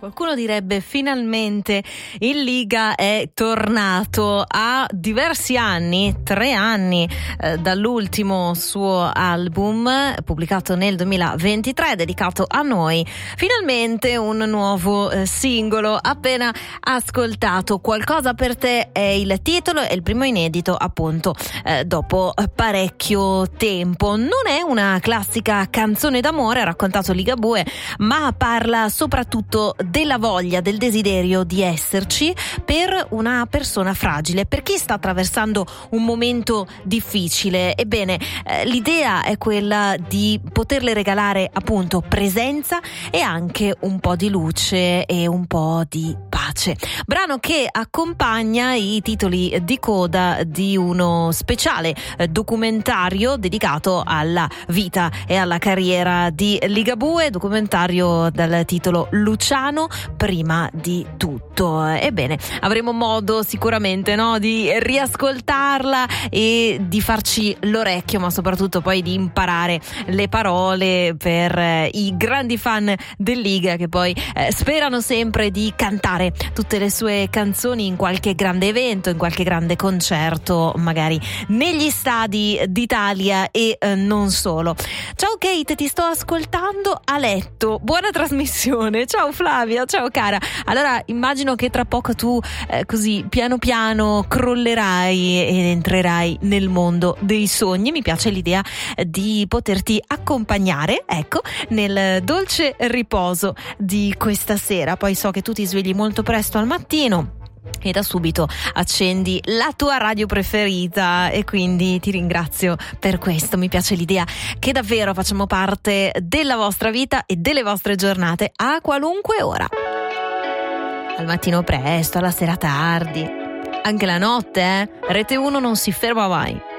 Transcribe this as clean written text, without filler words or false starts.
Qualcuno direbbe finalmente il Liga è tornato a diversi anni, 3 anni dall'ultimo suo album pubblicato nel 2023 dedicato a noi. Finalmente un nuovo singolo appena ascoltato. Qualcosa per te è il titolo, è il primo inedito appunto dopo parecchio tempo. Non è una classica canzone d'amore, ha raccontato Ligabue, ma parla soprattutto della voglia, del desiderio di esserci per una persona fragile, per chi sta attraversando un momento difficile. Ebbene, l'idea è quella di poterle regalare appunto presenza e anche un po' di luce e un po' di pace. Brano che accompagna i titoli di coda di uno speciale documentario dedicato alla vita e alla carriera di Ligabue, documentario dal titolo Luciano prima di tutto. Ebbene, avremo modo sicuramente, no, di riascoltarla e di farci l'orecchio, ma soprattutto poi di imparare le parole per i grandi fan del Liga, che poi sperano sempre di cantare tutte le sue canzoni in qualche grande evento, in qualche grande concerto, magari negli stadi d'Italia e non solo. Ciao Kate, ti sto ascoltando a letto. Buona trasmissione. Ciao Flavia, ciao cara. Allora immagino che tra poco tu così piano piano crollerai ed entrerai nel mondo dei sogni. Mi piace l'idea di poterti accompagnare, ecco, nel dolce riposo di questa sera. Poi so che tu ti svegli molto presto al mattino e da subito accendi la tua radio preferita, e quindi ti ringrazio per questo. Mi piace l'idea che davvero facciamo parte della vostra vita e delle vostre giornate a qualunque ora, al mattino presto, alla sera tardi, anche la notte, Rete 1 non si ferma mai.